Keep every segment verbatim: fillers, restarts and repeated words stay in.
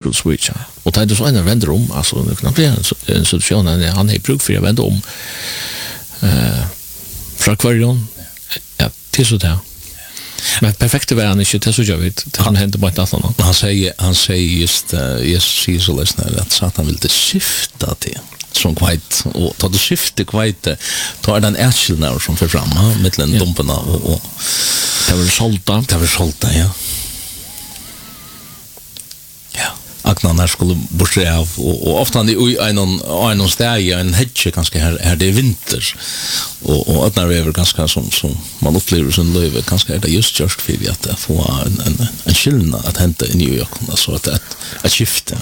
skulle switcha. Och det är så en vänder om, alltså det kan bli en situation när han är bruk för att vända om eh från kvarjon. Ja, det är så där. Men perfekt var han inte, det så jag vet. Det han hände bara något annat. Han säger han säger just Jesus säger så läsna att Satan vill det skifta det. Som kvite och ta det skifte kvite ta den ärskilna som för fram mellan dumparna och och det var solta. Det var solta, ja. Ja. Akna när skulle borse av och, och ofta i en en steg en hedge kanske här här det är vinter och och att när det är ganska som som man upplever som löv kanske är det just just för att få en en en skillnad att hämta i New York så att ett ett skifte.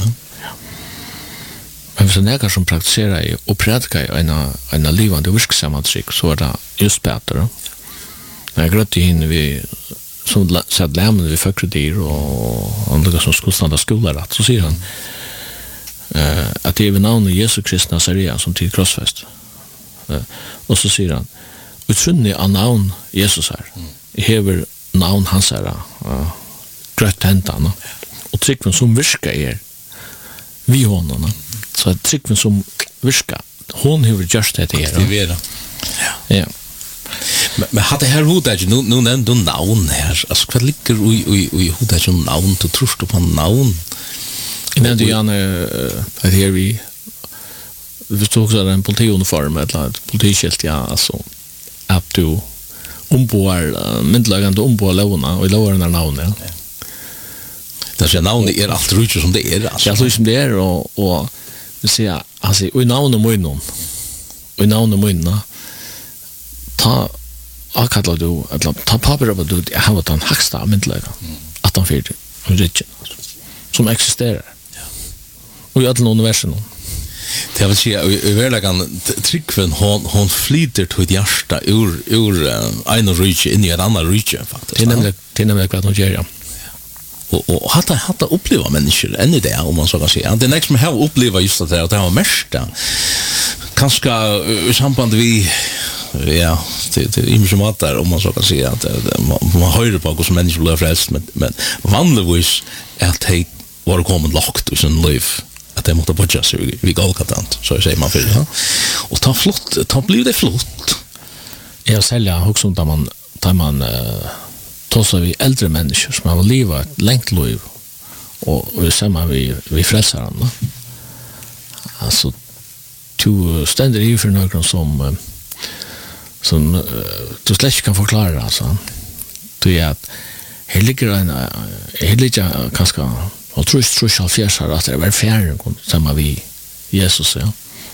Men hvis det er som praktiserer og predikar i en, en livande virksamma trygg, så er det just bedre. Når jeg grøtte inn vi som sett lämnade vi fökredier och andra som skulle stanna skolrätt så säger han eh att det är vid namnet Jesus Kristus Nazarean som till krossfäst. Eh, och så säger han utrunni av namn Jesus här. I hever namn hans här uh, grött häntarna och tryckven som virka er vi honom. Så tryckven som virka hon hever just det här. Aktivera. Ja. Ja. Men, men hade här hodet nu nu nämnde du namn här. Alltså vad ligger i i i hodet som namn du tror på namn. Jag nämnde ju gärna att här vi vi stod så en politiuniform eller ett politiskilt ja alltså att du ombor myndlagande ombor låna och låna när namn ja. Det är namn är allt runt som det är alltså. Ja, så som det är och och vi ser alltså i namn och munnen. Och namn och munnen ta akalla du eller ta papper av du jag har den högsta myndlaga att de för det som existerar. Ja. Och i alla universum. Det vill säga i verkligen tryckven hon hon flyter till ett hjärta ur ur en rike in i en annan rike faktiskt. Det är nämligen det är nämligen vad de gör ja. Och och hade hade uppleva människor än i det om man så kan säga. Det nästa som har uppleva just att det var mest kanske i samband vi ja, det det är ju mat där om man så kan säga att man hör på hur som människor blir frälst men men vanligtvis är det var kommit lagt i sin liv att det måste budget så vi går katant så säger man för ja. Och ta flott ta blir det flott. Jag sälja också där man där man tar så vi äldre människor som har levat ett långt liv och vi samma vi vi frälsarna. Alltså to ständer i för någon som som uh, du slett kan förklara alltså. Det är att här ligger en här ligger kanske och tror tror jag fjärsar att det är färre samma vi Jesus ja.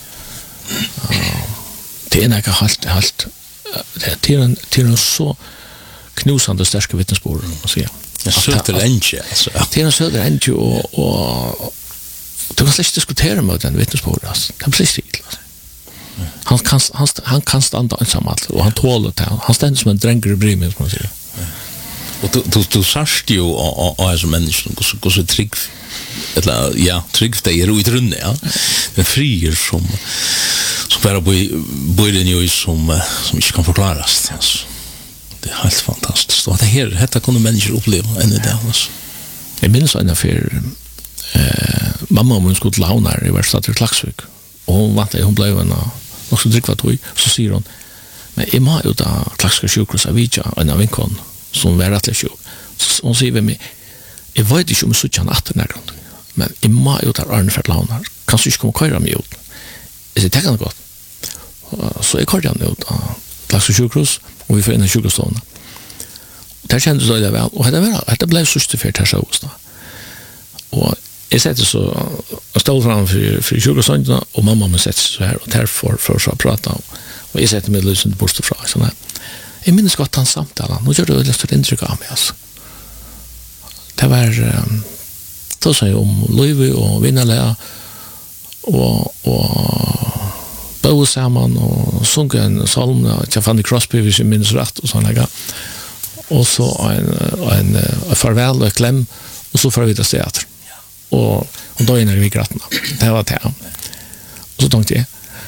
Uh, det är något halt halt det är en det är så knusande starka vittnesbörd och så ja. Jag sökte länge alltså. Det är en söder länge och och du kan släkt diskutera med den vittnesbörd alltså. Det blir stilt. Han kan han han kan stanna ensam allt och han tål det. Han ständer som en dränger i brymen som man säger. Och du du du särskilt ju och och som människa så så trygg eller ja trygg det är ut runde ja. Men frier som som bara bo bo i new som som inte kan förklaras alltså. Det är helt fantastiskt. Och det här detta kunde människor uppleva än det alltså. Jag minns en affär eh mamma hon skulle launa i verkstaden i Klaksvik. Och hon vart hon blev en och så drick vad tog så säger hon men i mig ut av Klaksvik sjukhus av Vija en av vinkon som var rättligt sjuk. Så hon säger med mig jag vet inte om jag såg han att när grund men i mig ut av Arnfred launa kan så inte komma köra mig ut. Är det tänkande gott? Så jag körde han ut av Klaksvik sjukhus och vi får in en sjukhusstående. Där kändes det väl och det var det blev så stort här så då. Och jag sätter så jag stod framför för sjukhusstående och mamma måste sätta så här och därför för så att prata och jag sätter mig lösen på bort från så där. Jag minns gott han samtalan. Nu gör det ett stort intryck av mig alltså. Det var då så om Louis och vinnarliga och och bo samman och sjunga en psalm till Fanny Crosby vid sin minns rätt och såna där. Och så en en, en farväl och kläm och så får vi det teater. Och och då innan vi gratna. Det var det. Och så tänkte jag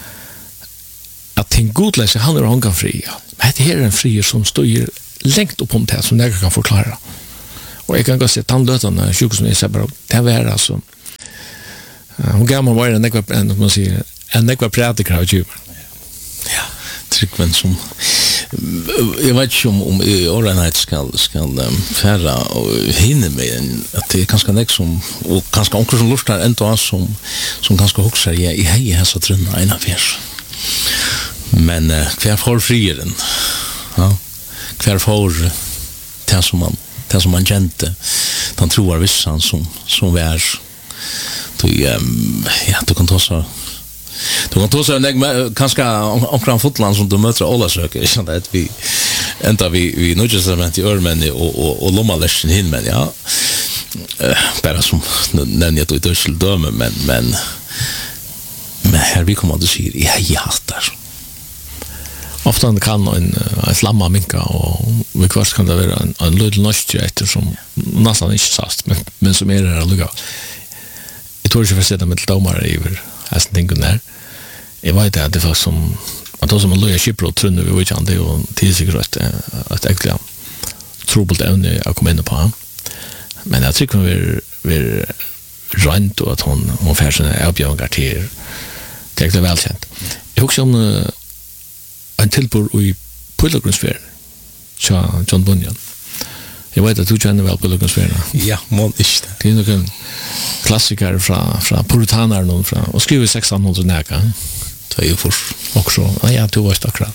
att tänk god läsa han är hon fri. Men det här är en fri som står längt upp om det som jag kan förklara. Och jag kan gå se tandlötarna sjukhus med sig bara det var alltså Hon gav mig var en nekva, en, man säger, en nekva pratiker av tjuven. Ja, Tryggven som jag vet inte om om Oranheit ska ska um, färra och hinna med att det är ganska nek som och ganska onkel som lustar ändå som som ganska huxar ja i hej här så trunna en affärs. Men uh, kvar får frieren. Ja. Kvar får det som man det som man kände. Han tror vissan som som vär du um, ja du kan ta så du kan ta så en kanske omkring fotland som du möter alla söker så att vi ända vi vi nu just i örmen och och och lommaleschen hin men ja uh, bara som nämner jag då till döme men men men här vi kommer att se i hjärtar ofta kan en en flamma minka och vi kvart kan det vara en en liten nostalgi eftersom nästan inte sast men men som är det lugga. Jag tror jag försöker med domare över hästen tänker där. Jag vet att det var som att då som en loja shipro trunde vi vet inte och till sig rätt att äkta trubbelt ämne jag kommer in på. Men jag tycker vi vi rent och att hon hon färsna är uppgångar till det är välkänt. Jag också om en tillbor i Pilgrimsfärd så John Bunyan. Jag vet att du känner väl Pilgrimsfärd. Ja, mån inte. Det är nog en klassiker från från puritaner någon från och skriver sextonhundra näka. Det är ju för också. Ja, ja, du var akkurat.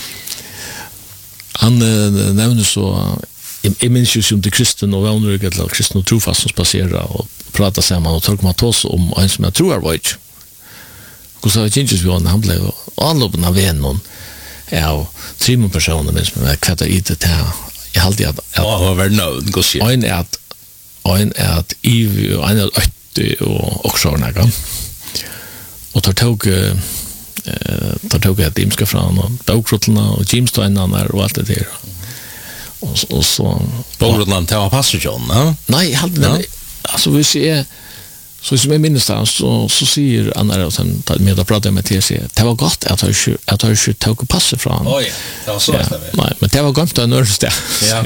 Han uh, nämnde så jag minns ju som det kristen och vänner eller kristen och trofast som passerar och pratar samman och tar man oss om en som jag tror var inte. Och så jag inte så han blev anloppen av en ja, tre personer minns med kvatta i det här. Jag hade att ja, var väl nöd gå se. En är att en är att i och en är åttio och också några. Och tar tog eh tar tog att de ska fram och Bogrotlarna och Jimsteinarna och allt det där. Och och så Bogrotlarna tar passage John, va? Nej, jag hade alltså vi ser så som jag minns så så säger Anna som med att prata med T C. Det var gott att jag skulle att jag skulle ta och passa från. Oj, det var så ja, det. Nej, men det var gott att nörst det. Ja.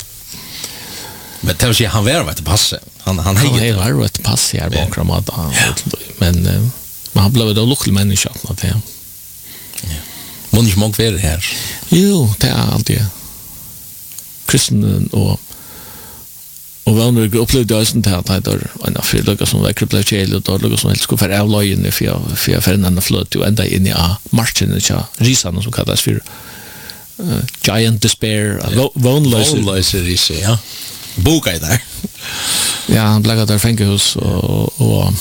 Men det var ju han var vet passa. Han han hade han var vet passa här bakom att men man har blivit då lycklig människa att det. Ja. Mån inte många ver här. Jo, det är alltid kristen och och vad när jag upplevde det sånt här att där en affär lukar som verkligen blev chel och då lukar som helst skulle för avlöjen för för för en annan flöt och ända in i a marchen och så risan som kallas för giant despair vonlös ris ja boka där ja han blev där fängelse och och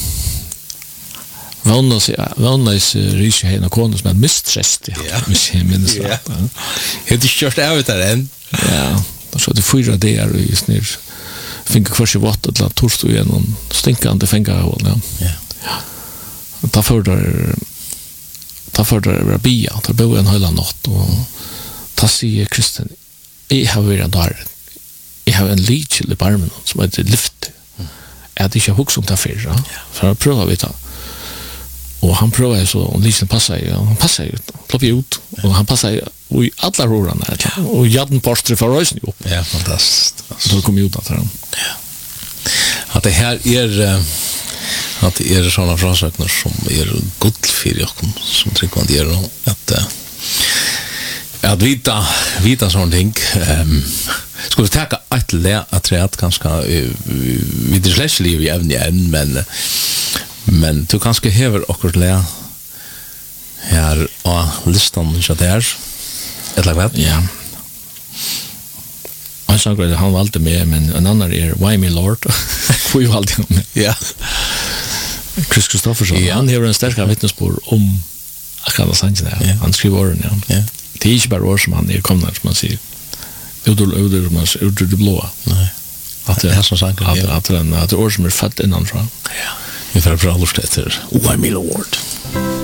vonlös vonlös ris här och konus med mistrest ja minns ja det just out där än ja så det fyra där i snir finka kvarsi vatt eller torst och genom stinkande fängahål ja. Ja. Ja. Ta för där ta för där bia, ta bo en hela natt och ta sig kristen. I har vi där. I har en liten barmen som heter lyft. Är det inte hooks om ta för ja. För att pröva vi ta. Och han provar så och liksom passar ju han passar ju ploppar ut och han passar ju i alla rorarna ja. Och jaden postre för rösen upp. Ja, fantastiskt. Så kom ju ut att han. Ja. Att det här är att det är såna frasöknar som är gott för jag som trycker det är att att vita vita sån ting ehm ska vi ta ett lä att träda kanske vi det släschli vi även igen men men du kanske häver och lä här och listan så där eller vad ja jag sa att han valde med men en annan är Why Me Lord får ju alltid med ja Chris Christopherson ja. Han har en stark vittnesbörd om Akalla Sanchez ja. Han skriver orden ja. Ja. Det är inte bara ord som han är kommande som man säger ut ur ur man ut ur det blåa nej att det är som sagt att att det är ord som är fött innanför ja vi får prata lite efter Why Me Lord